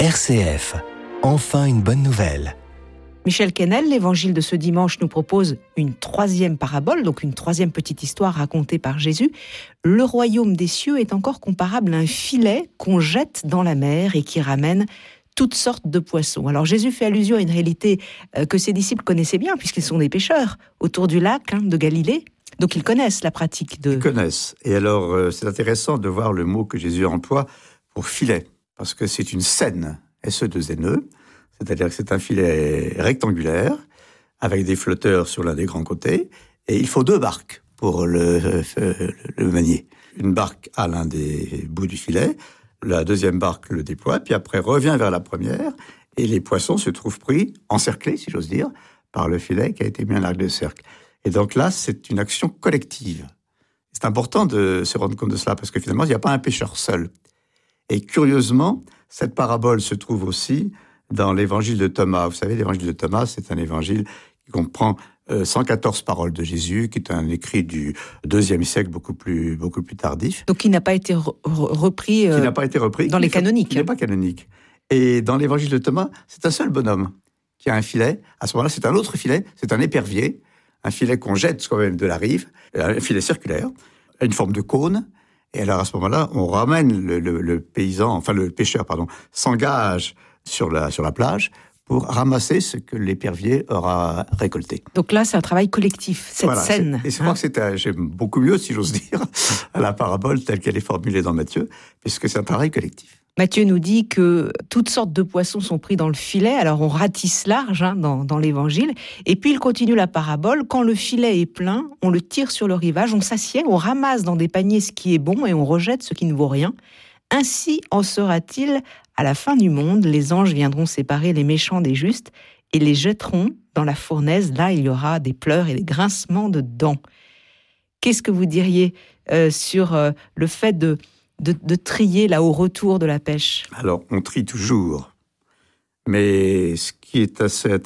RCF, enfin une bonne nouvelle. Michel Quesnel, l'évangile de ce dimanche nous propose une troisième parabole, donc une troisième petite histoire racontée par Jésus. Le royaume des cieux est encore comparable à un filet qu'on jette dans la mer et qui ramène toutes sortes de poissons. Alors Jésus fait allusion à une réalité que ses disciples connaissaient bien, puisqu'ils sont des pêcheurs autour du lac de Galilée. Donc ils connaissent la pratique de... Ils connaissent. Et alors, c'est intéressant de voir le mot que Jésus emploie pour filet, parce que c'est une senne, S-E-2-N-E, c'est-à-dire que c'est un filet rectangulaire, avec des flotteurs sur l'un des grands côtés, et il faut 2 barques pour le manier. Une barque à l'un des bouts du filet, la deuxième barque le déploie, puis après revient vers la première, et les poissons se trouvent pris, encerclés, si j'ose dire, par le filet qui a été mis en arc de cercle. Et donc là, c'est une action collective. C'est important de se rendre compte de cela, parce que finalement, il n'y a pas un pêcheur seul. Et curieusement, cette parabole se trouve aussi dans l'évangile de Thomas. Vous savez, l'évangile de Thomas, c'est un évangile qui comprend 114 paroles de Jésus, qui est un écrit du IIe siècle, beaucoup plus tardif. Donc, qui n'a pas été repris dans les canoniques. Il n'est pas canonique. Et dans l'évangile de Thomas, c'est un seul bonhomme qui a un filet. À ce moment-là, c'est un autre filet, c'est un épervier, un filet qu'on jette quand même de la rive, un filet circulaire, une forme de cône. Et alors, à ce moment-là, on ramène le pêcheur, s'engage sur la plage pour ramasser ce que l'épervier aura récolté. Donc là, c'est un travail collectif, cette scène. Et je crois que j'aime beaucoup mieux, si j'ose dire, la parabole telle qu'elle est formulée dans Matthieu, puisque c'est un travail collectif. Matthieu nous dit que toutes sortes de poissons sont pris dans le filet, alors on ratisse large dans l'évangile, et puis il continue la parabole, quand le filet est plein, on le tire sur le rivage, on s'assied, on ramasse dans des paniers ce qui est bon et on rejette ce qui ne vaut rien. Ainsi en sera-t-il à la fin du monde, les anges viendront séparer les méchants des justes et les jetteront dans la fournaise, là il y aura des pleurs et des grincements de dents. Qu'est-ce que vous diriez sur le fait de trier là au retour de la pêche? Alors, on trie toujours. Mais ce qui est assez